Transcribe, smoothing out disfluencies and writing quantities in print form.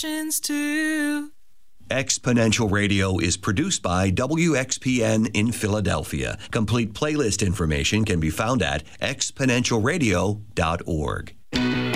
questions too. Exponential Radio is produced by WXPN in Philadelphia. Complete playlist information can be found at exponentialradio.org.